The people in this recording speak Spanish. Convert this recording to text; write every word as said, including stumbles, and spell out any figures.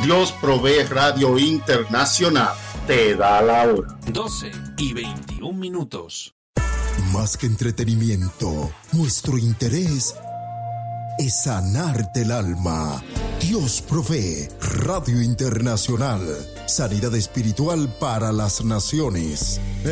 Dios Provee Radio Internacional te da la hora. doce y veintiún minutos. Más que entretenimiento, nuestro interés es sanarte el alma. Dios Provee Radio Internacional. Sanidad espiritual para las naciones.